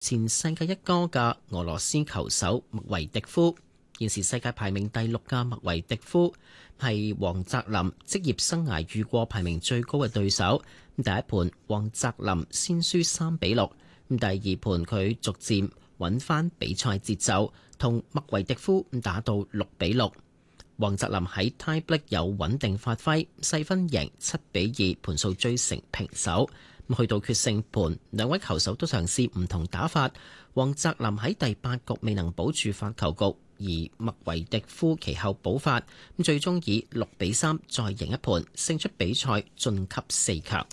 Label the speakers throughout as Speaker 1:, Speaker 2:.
Speaker 1: 前世界一哥嘅俄羅斯球手麥維迪夫。現時世界排名第6嘅麥維迪夫係王澤林職業生涯遇過排名最高嘅對手。第一盤王澤林先輸3-6，第二盤佢逐漸揾翻比賽節奏，同麥維迪夫打到6-6。王澤林喺 tie break 有穩定發揮，細分贏7-2，盤數追成平手。去到決勝盤，兩位球手都嘗試唔同打法。王澤林喺第8局未能保住發球局，而麥維迪夫其後補發，最終以6-3再贏一盤，勝出比賽晉級4強。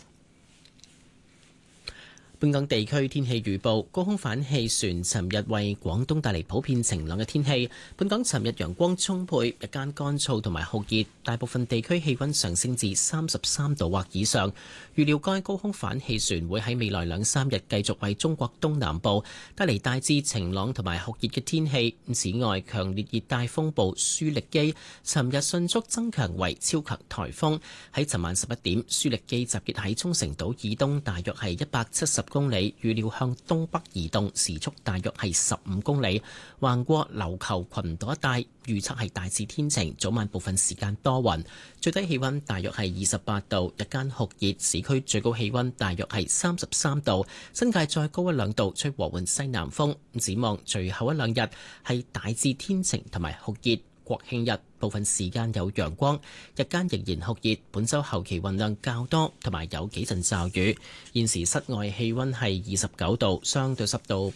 Speaker 1: 本港地區天氣預報，高空反氣旋尋日為廣東帶嚟普遍晴朗嘅天氣。本港尋日陽光充沛，日間乾燥同埋酷熱，大部分地區氣溫上升至33度或以上。預料該高空反氣旋會喺未來2-3日繼續為中國東南部帶嚟大致晴朗同埋酷熱嘅天氣。此外，強烈熱帶風暴舒力基尋日迅速增強為超強颱風，喺尋晚11點，舒力基集結喺沖繩島以東大約係170公里，預料向東北移動，時速大約係15公里，橫過琉球群島一帶。預測係大致天晴，早晚部分時間多雲，最低氣溫大約係28度，日間酷熱，市區最高氣溫大約係33度，新界再高1-2度，吹和緩西南風。展望隨後1-2日係大致天晴同埋酷熱。國慶日部分時間有陽光，日間仍然酷熱。本週後期雲量較多，同埋有幾陣驟雨。現時室外氣溫係29度，相對濕度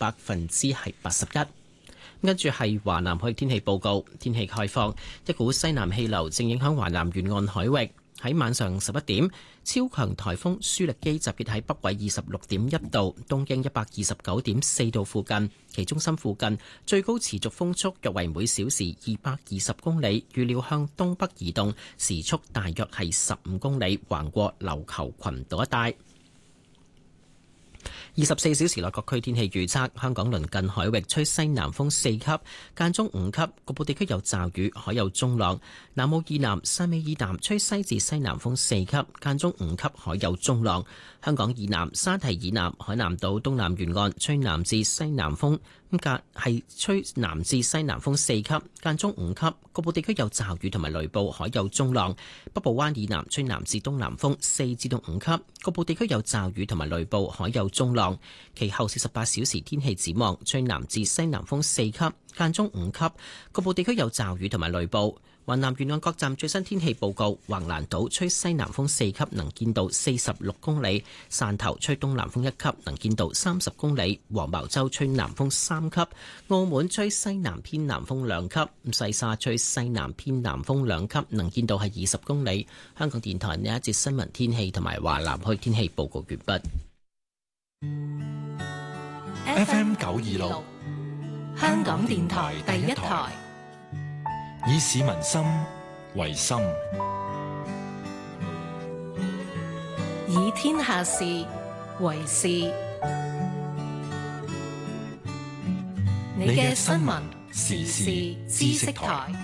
Speaker 1: 81%。跟住係華南海域天氣報告，天氣概況，一股西南氣流正影響華南沿岸海域。喺晚上11點，超強颱風舒力基集結喺北緯26.1度、東經129.4度附近，其中心附近最高持續風速約為每小時220公里，預料向東北移動，時速大約係15公里，橫過琉球群島一帶。24小時內各區天氣預測：香港鄰近海域吹西南風4級，間中5級，局部地區有驟雨，海有中浪。南澳以南、汕尾以南吹西至西南風4級，間中5級，海有中浪。香港以南、沙堤以南、海南島東南沿岸吹南至西南風，係吹南至西南風4級，間中5級，局部地區有驟雨同埋雷暴，海有中浪。北部灣以南吹南至東南風4至5級，局部地區有驟雨同埋雷暴，海有中浪。其後48小時天氣展望，吹南至西南風4級，間中5級，局部地區有驟雨同埋雷暴。華南沿岸各站最新天氣報告：橫瀾島吹西南風4級，能見度46公里；汕頭吹東南風1級，能見度30公里；黃茅洲吹南風3級；澳門吹西南偏南風2級；西沙吹西南偏南風2級，能見度係20公里。香港電台呢一節新聞天氣同埋華南區天氣報告完畢。
Speaker 2: FM 926，香港電台第一台，以市民心為心，
Speaker 3: 以天下事為事。你嘅新聞時事知識台。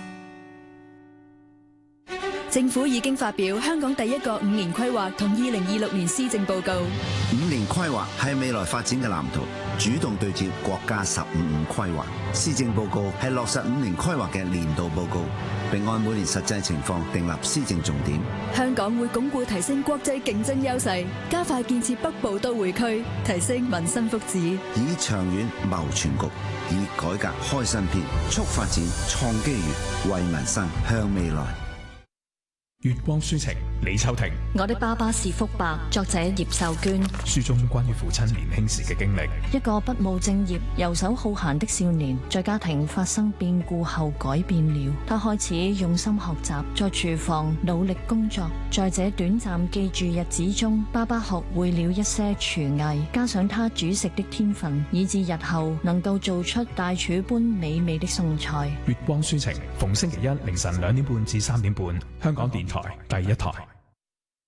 Speaker 4: 政府已經發表香港第一個5年規劃同2026年施政報告。
Speaker 5: 5年規劃係未來發展嘅藍圖，主動對接國家15規劃。施政報告係落實5年規劃嘅年度報告，並按每年實際情況訂立施政重點。
Speaker 4: 香港會鞏固提升國際競爭優勢，加快建設北部都會區，提升民生福祉。
Speaker 5: 以長遠謀全局，以改革開新篇，促發展創機遇，為民生向未來。
Speaker 6: 月光書情，李秋婷。
Speaker 7: 我的爸爸是福伯，作者葉秀娟。
Speaker 6: 書中關於父親年輕時嘅經歷。
Speaker 7: 一個不務正業、遊手好閒的少年，在家庭發生變故後改變了。他開始用心學習，在廚房努力工作。在這短暫記住日子中，爸爸學會了一些廚藝，加上他煮食的天分，以致日後能夠做出大廚般美味的餸菜。
Speaker 6: 月光書情，逢星期一凌晨2點半至3點半，香港電台第一台。